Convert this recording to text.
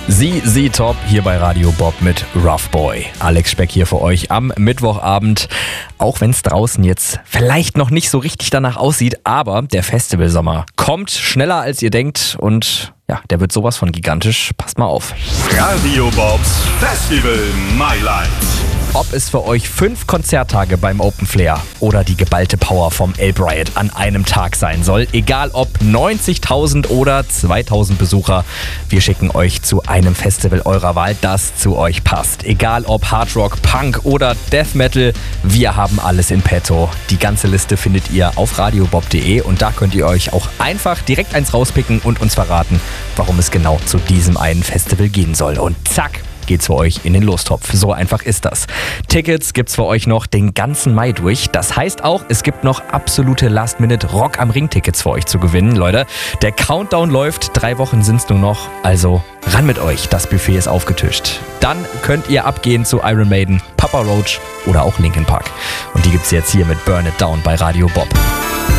Sie top hier bei Radio Bob mit Rough Boy. Alex Speck hier für euch am Mittwochabend. Auch wenn es draußen jetzt vielleicht noch nicht so richtig danach aussieht, aber der Festivalsommer kommt schneller als ihr denkt und ja, der wird sowas von gigantisch. Passt mal auf. Radio Bobs Festival Mailand. Ob es für euch 5 Konzerttage beim Open Flair oder die geballte Power vom Elb Riot an einem Tag sein soll, egal ob 90.000 oder 2.000 Besucher, wir schicken euch zu einem Festival eurer Wahl, das zu euch passt. Egal ob Hard Rock, Punk oder Death Metal, wir haben alles in petto. Die ganze Liste findet ihr auf radiobob.de und da könnt ihr euch auch einfach direkt eins rauspicken und uns verraten, warum es genau zu diesem einen Festival gehen soll. Und zack, geht's für euch in den Lostopf. So einfach ist das. Tickets gibt's für euch noch den ganzen Mai durch. Das heißt auch, es gibt noch absolute Last-Minute-Rock am Ring-Tickets für euch zu gewinnen, Leute. Der Countdown läuft, 3 Wochen sind's nur noch. Also ran mit euch, das Buffet ist aufgetischt. Dann könnt ihr abgehen zu Iron Maiden, Papa Roach oder auch Linkin Park. Und die gibt's jetzt hier mit Burn It Down bei Radio Bob.